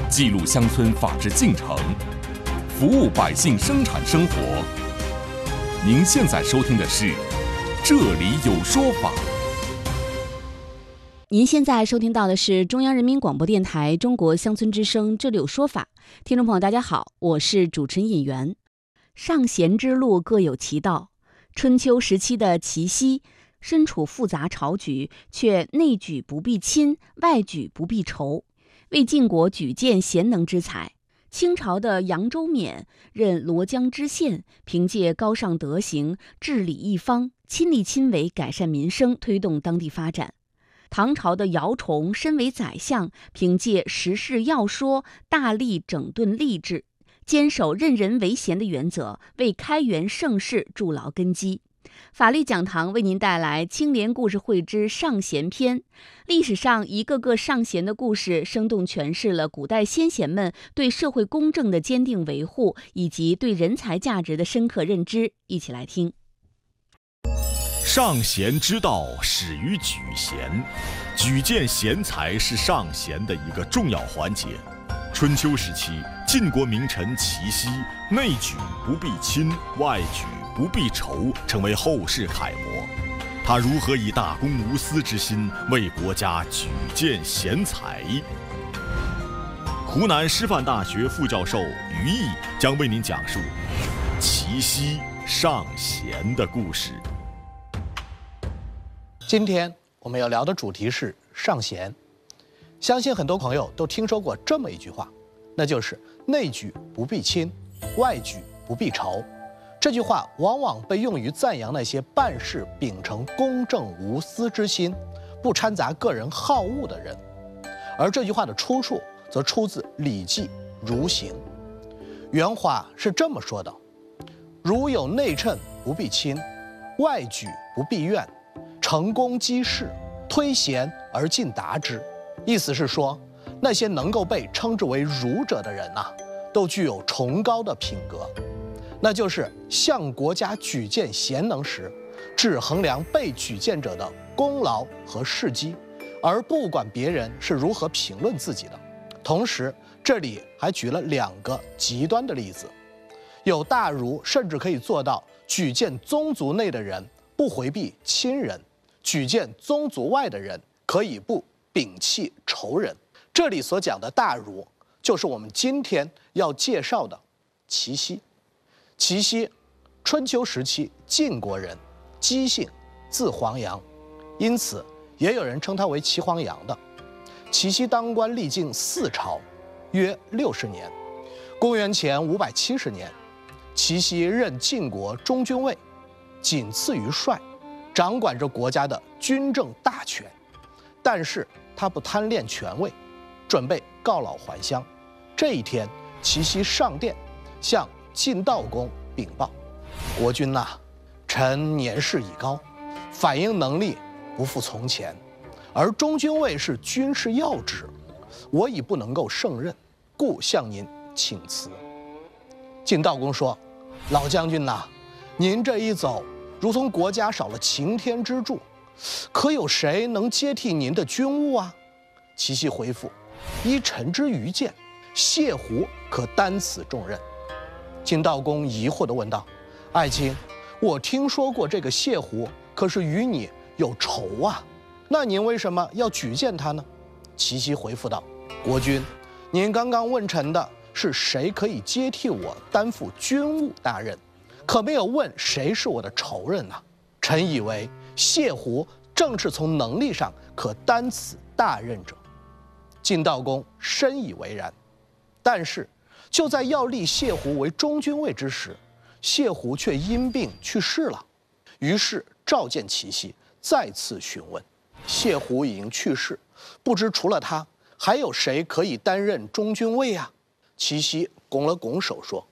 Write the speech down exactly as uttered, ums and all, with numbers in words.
记录乡村法治进程，服务百姓生产生活。您现在收听的是《这里有说法》。 您现在收听到的是中央人民广播电台中国乡村之声《这里有说法》。听众朋友大家好，我是主持人尹媛。上贤之路各有其道，春秋时期的齐奚身处复杂朝局，却内举不避亲，外举不避仇，为晋国举荐贤能之才。清朝的扬州冕任罗江知县，凭借高尚德行治理一方，亲力亲为改善民生，推动当地发展。唐朝的姚崇身为宰相，凭借时事要说，大力整顿吏治，坚守任人唯贤的原则，为开元盛世筑牢根基。法律讲堂为您带来青年故事会之上贤篇，历史上一个个上贤的故事，生动诠释了古代先贤们对社会公正的坚定维护，以及对人才价值的深刻认知。一起来听。 上贤之道始于举贤，举荐贤才是上贤的一个重要环节。春秋时期，晋国名臣齐奚内举不避亲，外举不避仇，成为后世楷模。他如何以大公无私之心为国家举荐贤才？湖南师范大学副教授于毅将为您讲述齐奚上贤的故事。 今天我们要聊的主题是上贤。相信很多朋友都听说过这么一句话，那就是内举不避亲，外举不避仇。这句话往往被用于赞扬那些办事秉承公正无私之心，不掺杂个人好恶的人。而这句话的出处则出自《礼记·如行》，原话是这么说的：如有内称不避亲，外举不避怨，成功积事，推贤而进达之。意思是说，那些能够被称之为儒者的人啊，都具有崇高的品格，那就是向国家举荐贤能时，只衡量被举荐者的功劳和事迹，而不管别人是如何评论自己的。同时，这里还举了两个极端的例子，有大儒甚至可以做到举荐宗族内的人不回避亲人，举荐宗族外的人可以不摒弃仇人。这里所讲的大儒，就是我们今天要介绍的齐奚。齐奚，春秋时期晋国人，姬姓，字黄阳，因此也有人称他为齐黄阳的。齐奚当官历经四朝，约六十年。公元前五百七十年，齐奚任晋国中军尉，仅次于帅，掌管着国家的军政大权。但是他不贪恋权位，准备告老还乡。这一天，齐奚上殿，向晋悼公禀报：国君呐、啊，臣年事已高，反应能力不复从前，而中军尉是军事要职，我已不能够胜任，故向您请辞。晋悼公说：老将军呐、啊，您这一走，如同国家少了擎天之柱，可有谁能接替您的军务啊？齐奚回复：依臣之愚见，谢胡可担此重任。晋悼公疑惑地问道：爱卿，我听说过这个谢胡可是与你有仇啊，那您为什么要举荐他呢？齐奚回复道：国君，您刚刚问臣的是谁可以接替我担负军务大任，可没有问谁是我的仇人啊。臣以为谢胡正是从能力上可担此大任者。晋悼公深以为然，但是就在要立谢胡为中军尉之时，谢胡却因病去世了。于是召见齐奚，再次询问。谢胡已经去世，不知除了他，还有谁可以担任中军尉啊？齐奚拱了拱手说：